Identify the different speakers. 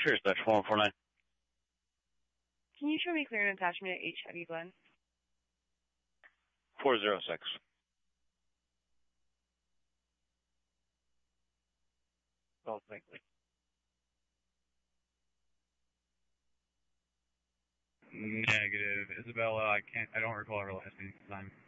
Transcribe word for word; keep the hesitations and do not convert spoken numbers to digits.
Speaker 1: Cheers, Dutch one four nine.
Speaker 2: Can you show me clear and attachment at H Heavy Glen?
Speaker 1: four zero six.
Speaker 3: Oh, thank you.
Speaker 4: Negative. Isabella, I can't, I don't recall her last name.